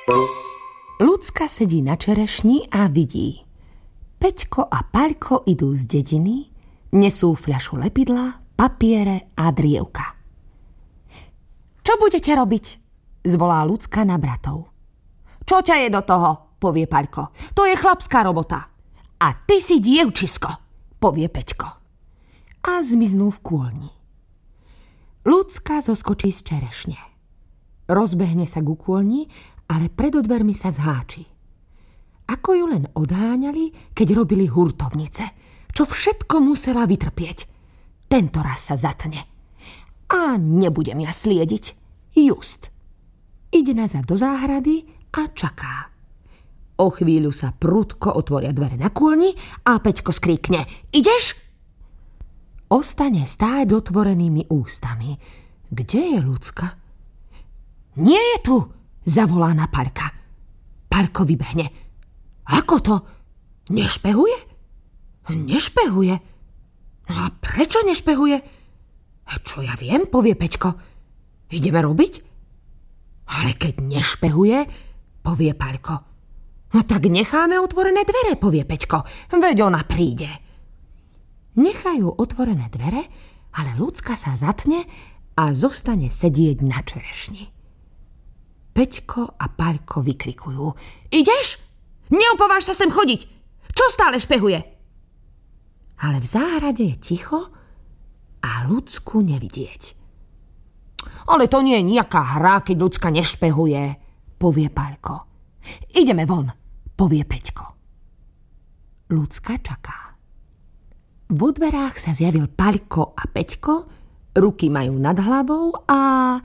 Ľudská sedí na čerešni a vidí. Peťko a Paľko idú z dediny, nesú fľašu lepidla, papiere a drievka. Čo budete robiť? Zvolá Ľudská na bratov. Čo ťa je do toho? Povie Paľko. To je chlapská robota. A ty si dievčisko, povie Peťko. A zmiznú v kôlni. Ľudská zoskočí z čerešne. Rozbehne sa ku kôlni, ale pred dvermi sa zháči. Ako ju len odháňali, keď robili hurtovnice, čo všetko musela vytrpieť. Tento raz sa zatne. A nebudem ja sliediť. Just. Ide nazad do záhrady a čaká. O chvíľu sa prudko otvoria dvere na kôlni a Peťko skríkne. Ideš? Ostane stáť s otvorenými ústami. Kde je Ľudská? Nie je tu, zavolá na Paľka. Paľko vybehne. Ako to? Nešpehuje? Nešpehuje. A prečo nešpehuje? Čo ja viem, povie Peťko. Ideme robiť? Ale keď nešpehuje, povie Paľko. No tak necháme otvorené dvere, povie Peťko. Veď ona príde. Nechajú otvorené dvere, ale Ľudská sa zatne a zostane sedieť na čerešni. Peťko a Paľko vykrikujú. Ideš? Neopováž sa sem chodiť. Čo stále špehuje? Ale v záhrade je ticho a Ľudsku nevidieť. Ale to nie je nejaká hra, keď Ľudská nešpehuje, povie Paľko. Ideme von, povie Peťko. Ľudská čaká. Vo dverách sa zjavil Paľko a Peťko, ruky majú nad hlavou a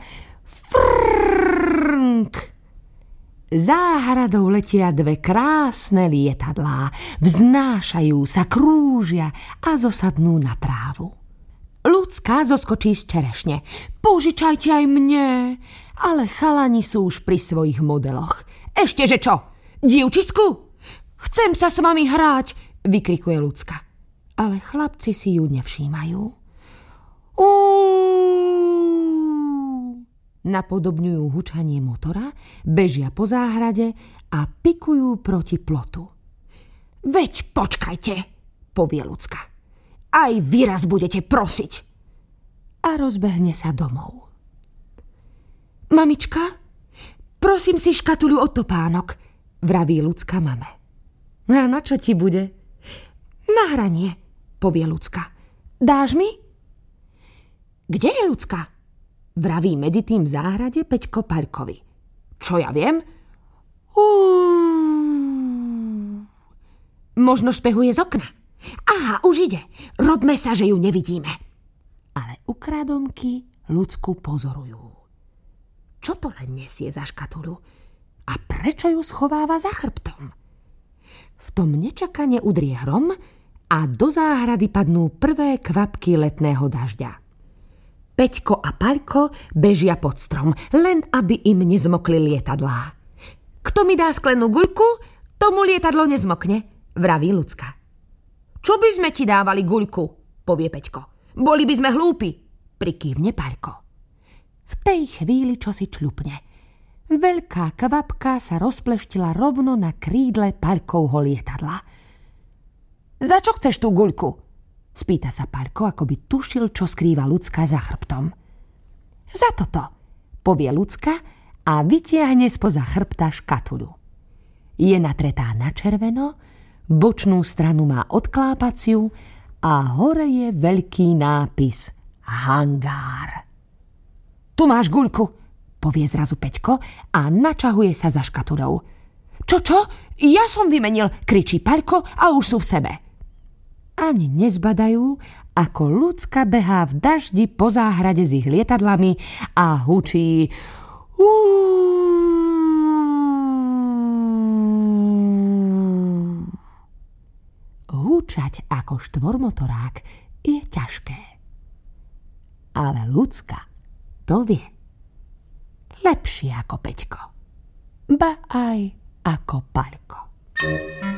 frnk. Záhradou letia dve krásne lietadlá, vznášajú sa, krúžia a zosadnú na trávu. Ľudská zoskočí z čerešne. Požičajte aj mne. Ale chalani sú už pri svojich modeloch. Ešte že čo? Dievčisku? Chcem sa s vami hrať, vykrikuje Ľudská. Ale chlapci si ju nevšímajú. Napodobňujú hučanie motora, bežia po záhrade a pikujú proti plotu. Veď počkajte, povie Ľudská. Aj vy raz budete prosiť. A rozbehne sa domov. Mamička, prosím si škatuľu od topánok, vraví Ľudská mame. A na čo ti bude? Na hranie, povie Ľudská. Dáš mi? Kde je Ľudská? Vraví medzi tým v záhrade Peťko Paľkovi. Čo ja viem? Možno špehuje z okna. Aha, už ide. Robme sa, že ju nevidíme. Ale ukradomky Ľudsku pozorujú. Čo to len nesie za škatuľu? A prečo ju schováva za chrbtom? V tom nečakane udrie hrom a do záhrady padnú prvé kvapky letného dažďa. Peťko a Paľko bežia pod strom, len aby im nezmokli lietadlá. Kto mi dá sklenú guľku, tomu lietadlo nezmokne, vraví Ľudská. Čo by sme ti dávali guľku, povie Peťko. Boli by sme hlúpi, prikývne Paľko. V tej chvíli čosi čľupne. Veľká kvapka sa rozpleštila rovno na krídle Paľkovho lietadla. Za čo chceš tú guľku? Spýta sa Paľko, ako by tušil, čo skrýva Ľudská za chrbtom. Za toto, povie Ľudská a vytiahne spoza chrbta škatuľu. Je natretá na červeno, bočnú stranu má odklápaciu a hore je veľký nápis Hangár. Tu máš guľku, povie zrazu Peťko a načahuje sa za škatuľou. Čo? Ja som vymenil, kričí Paľko a už sú v sebe. Ani nezbadajú, ako Ľudská behá v daždi po záhrade s ich lietadlami a hučí. Húčať ako štvormotorák je ťažké. Ale Ľudská to vie. Lepšie ako Peťko. Ba aj ako Paľko.